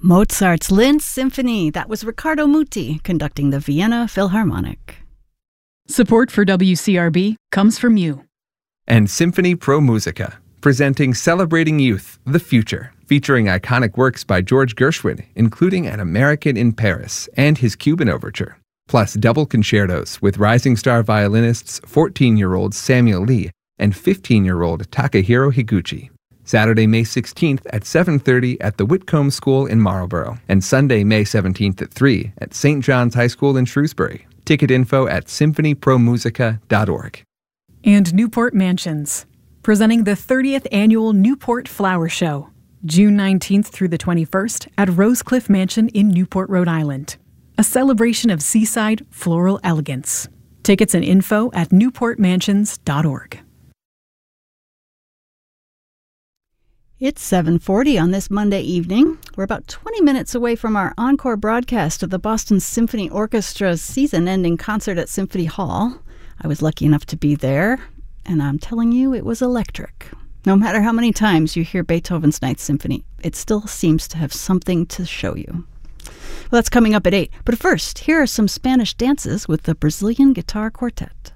Mozart's Linz Symphony. That was Riccardo Muti conducting the Vienna Philharmonic. Support for WCRB comes from you. And Symphony Pro Musica, presenting Celebrating Youth, the Future, featuring iconic works by George Gershwin, including An American in Paris and his Cuban Overture, plus double concertos with rising star violinists 14-year-old Samuel Lee and 15-year-old Takahiro Higuchi. Saturday, May 16th at 7:30 at the Whitcomb School in Marlborough, and Sunday, May 17th at 3 at St. John's High School in Shrewsbury. Ticket info at symphonypromusica.org. And Newport Mansions, presenting the 30th Annual Newport Flower Show, June 19th through the 21st at Rosecliff Mansion in Newport, Rhode Island. A celebration of seaside floral elegance. Tickets and info at newportmansions.org. It's 7:40 on this Monday evening. We're about 20 minutes away from our encore broadcast of the Boston Symphony Orchestra's season-ending concert at Symphony Hall. I was lucky enough to be there, and I'm telling you, it was electric. No matter how many times you hear Beethoven's Ninth Symphony, it still seems to have something to show you. Well, that's coming up at 8. But first, here are some Spanish dances with the Brazilian Guitar Quartet.